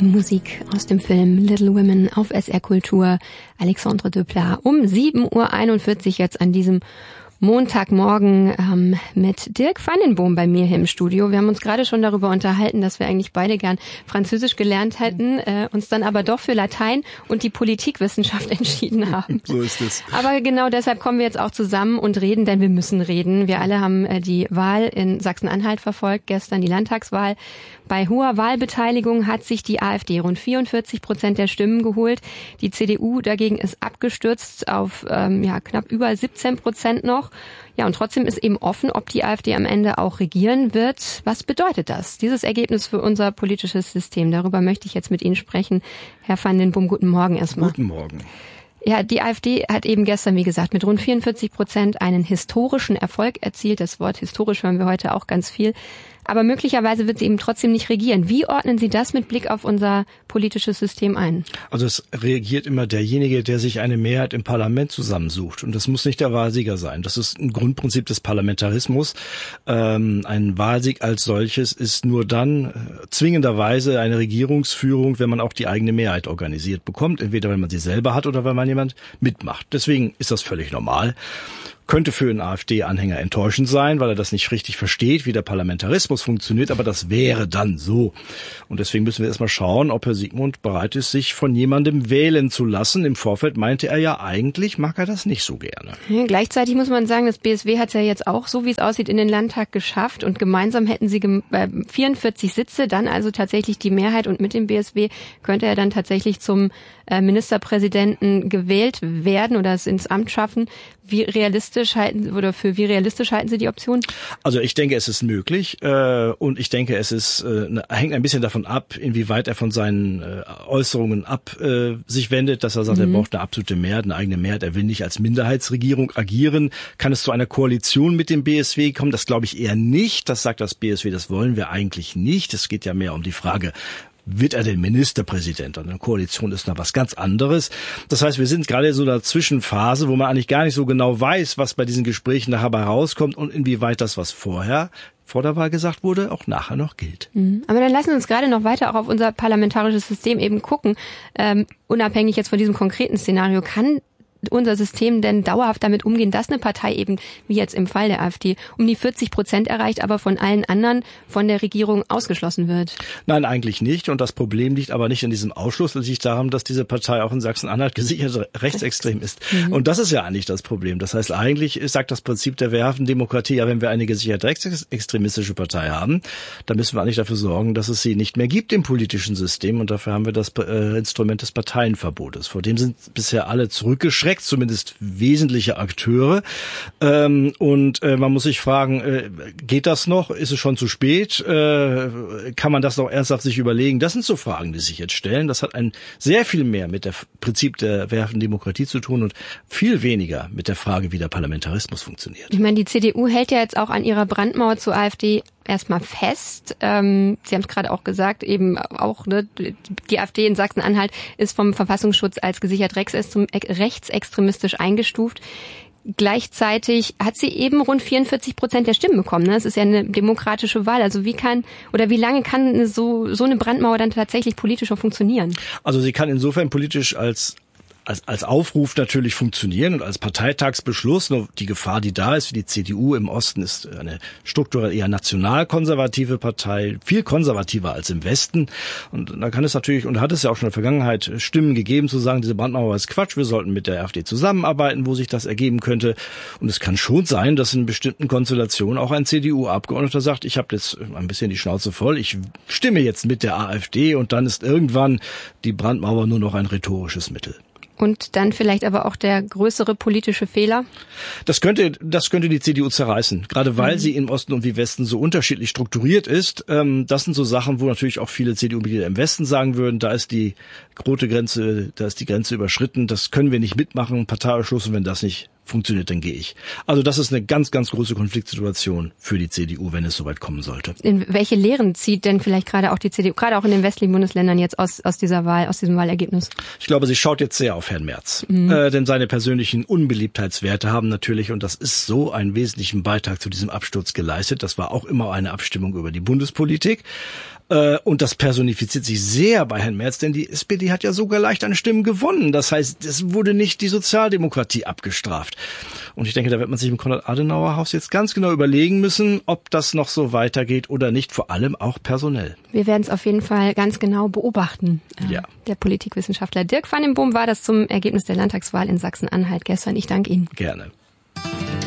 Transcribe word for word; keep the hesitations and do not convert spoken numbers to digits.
Musik aus dem Film Little Women auf S R Kultur. Alexandre Desplat um sieben Uhr einundvierzig jetzt an diesem Montagmorgen ähm, mit Dirk van den Boom bei mir hier im Studio. Wir haben uns gerade schon darüber unterhalten, dass wir eigentlich beide gern Französisch gelernt hätten, äh, uns dann aber doch für Latein und die Politikwissenschaft entschieden haben. So ist es. Aber genau deshalb kommen wir jetzt auch zusammen und reden, denn wir müssen reden. Wir alle haben äh, die Wahl in Sachsen-Anhalt verfolgt, gestern die Landtagswahl. Bei hoher Wahlbeteiligung hat sich die AfD rund vierundvierzig Prozent der Stimmen geholt. Die C D U dagegen ist abgestürzt auf ähm, ja knapp über siebzehn Prozent noch. Ja, und trotzdem ist eben offen, ob die AfD am Ende auch regieren wird. Was bedeutet das, dieses Ergebnis für unser politisches System? Darüber möchte ich jetzt mit Ihnen sprechen. Herr van den Boom, guten Morgen erstmal. Guten Morgen. Ja, die AfD hat eben gestern, wie gesagt, mit rund vierundvierzig Prozent einen historischen Erfolg erzielt. Das Wort historisch hören wir heute auch ganz viel. Aber möglicherweise wird sie eben trotzdem nicht regieren. Wie ordnen Sie das mit Blick auf unser politisches System ein? Also es reagiert immer derjenige, der sich eine Mehrheit im Parlament zusammensucht. Und das muss nicht der Wahlsieger sein. Das ist ein Grundprinzip des Parlamentarismus. Ähm, ein Wahlsieg als solches ist nur dann äh, zwingenderweise eine Regierungsführung, wenn man auch die eigene Mehrheit organisiert bekommt. Entweder wenn man sie selber hat oder wenn man jemand mitmacht. Deswegen ist das völlig normal. Könnte für einen AfD-Anhänger enttäuschend sein, weil er das nicht richtig versteht, wie der Parlamentarismus funktioniert, aber das wäre dann so. Und deswegen müssen wir erstmal schauen, ob Herr Sigmund bereit ist, sich von jemandem wählen zu lassen. Im Vorfeld meinte er ja, eigentlich mag er das nicht so gerne. Ja, gleichzeitig muss man sagen, das B S W hat es ja jetzt auch, so wie es aussieht, in den Landtag geschafft und gemeinsam hätten sie vierundvierzig Sitze, dann also tatsächlich die Mehrheit und mit dem B S W könnte er dann tatsächlich zum Ministerpräsidenten gewählt werden oder es ins Amt schaffen. Wie realistisch halten oder für wie realistisch halten Sie die Option? Also ich denke, es ist möglich äh, und ich denke, es ist äh, hängt ein bisschen davon ab, inwieweit er von seinen äh, Äußerungen ab äh, sich wendet, dass er sagt, mhm. er braucht eine absolute Mehrheit, eine eigene Mehrheit, er will nicht als Minderheitsregierung agieren. Kann es zu einer Koalition mit dem B S W kommen? Das glaube ich eher nicht. Das sagt das B S W, das wollen wir eigentlich nicht. Es geht ja mehr um die Frage, wird er denn Ministerpräsident? Und eine Koalition ist noch was ganz anderes. Das heißt, wir sind gerade in so einer Zwischenphase, wo man eigentlich gar nicht so genau weiß, was bei diesen Gesprächen nachher herauskommt und inwieweit das, was vorher vor der Wahl gesagt wurde, auch nachher noch gilt. Aber dann lassen Sie uns gerade noch weiter auch auf unser parlamentarisches System eben gucken. Ähm, unabhängig jetzt von diesem konkreten Szenario, kann unser System denn dauerhaft damit umgehen, dass eine Partei eben, wie jetzt im Fall der AfD, um die vierzig Prozent erreicht, aber von allen anderen von der Regierung ausgeschlossen wird? Nein, eigentlich nicht. Und das Problem liegt aber nicht in diesem Ausschluss. Es liegt daran, dass diese Partei auch in Sachsen-Anhalt gesichert rechtsextrem ist. Mhm. Und das ist ja eigentlich das Problem. Das heißt, eigentlich sagt das Prinzip der wehrhaften Demokratie, ja, wenn wir eine gesichert rechtsextremistische Partei haben, dann müssen wir eigentlich dafür sorgen, dass es sie nicht mehr gibt im politischen System. Und dafür haben wir das äh, Instrument des Parteienverbotes. Vor dem sind bisher alle zurückgeschreckt, zumindest wesentliche Akteure. Ähm, und äh, man muss sich fragen, äh, geht das noch? Ist es schon zu spät? Äh, kann man das noch ernsthaft sich überlegen? Das sind so Fragen, die sich jetzt stellen. Das hat ein sehr viel mehr mit dem Prinzip der wehrhaften Demokratie zu tun und viel weniger mit der Frage, wie der Parlamentarismus funktioniert. Ich meine, die C D U hält ja jetzt auch an ihrer Brandmauer zur AfD erstmal fest. Ähm, Sie haben es gerade auch gesagt, eben auch, ne, die AfD in Sachsen-Anhalt ist vom Verfassungsschutz als gesichert rechtsextremistisch eingestuft. Gleichzeitig hat sie eben rund vierundvierzig Prozent der Stimmen bekommen. Ne? Das ist ja eine demokratische Wahl. Also wie kann oder wie lange kann so so eine Brandmauer dann tatsächlich politisch auch funktionieren? Also sie kann insofern politisch als Als, als Aufruf natürlich funktionieren und als Parteitagsbeschluss. Nur die Gefahr, die da ist für die C D U im Osten, ist eine strukturell eher nationalkonservative Partei, viel konservativer als im Westen. Und da kann es natürlich, und hat es ja auch schon in der Vergangenheit Stimmen gegeben, zu sagen, diese Brandmauer ist Quatsch, wir sollten mit der AfD zusammenarbeiten, wo sich das ergeben könnte. Und es kann schon sein, dass in bestimmten Konstellationen auch ein C D U-Abgeordneter sagt, ich habe jetzt ein bisschen die Schnauze voll, ich stimme jetzt mit der AfD und dann ist irgendwann die Brandmauer nur noch ein rhetorisches Mittel. Und dann vielleicht aber auch der größere politische Fehler? Das könnte, das könnte die C D U zerreißen. Gerade weil mhm. sie im Osten und wie Westen so unterschiedlich strukturiert ist. Ähm, das sind so Sachen, wo natürlich auch viele C D U-Mitglieder im Westen sagen würden, da ist die rote Grenze, da ist die Grenze überschritten. Das können wir nicht mitmachen. Parteiausschluss, und wenn das nicht funktioniert, dann gehe ich. Also das ist eine ganz, ganz große Konfliktsituation für die C D U, wenn es soweit kommen sollte. In welche Lehren zieht denn vielleicht gerade auch die C D U, gerade auch in den westlichen Bundesländern jetzt aus, aus dieser Wahl, aus diesem Wahlergebnis? Ich glaube, sie schaut jetzt sehr auf Herrn Merz. Mhm. Äh, denn seine persönlichen Unbeliebtheitswerte haben natürlich, und das ist so, einen wesentlichen Beitrag zu diesem Absturz geleistet. Das war auch immer eine Abstimmung über die Bundespolitik. Und das personifiziert sich sehr bei Herrn Merz, denn die S P D hat ja sogar leicht an Stimmen gewonnen. Das heißt, es wurde nicht die Sozialdemokratie abgestraft. Und ich denke, da wird man sich im Konrad-Adenauer-Haus jetzt ganz genau überlegen müssen, ob das noch so weitergeht oder nicht, vor allem auch personell. Wir werden es auf jeden Fall ganz genau beobachten. Ja. Der Politikwissenschaftler Dirk van den Boom war das zum Ergebnis der Landtagswahl in Sachsen-Anhalt gestern. Ich danke Ihnen. Gerne.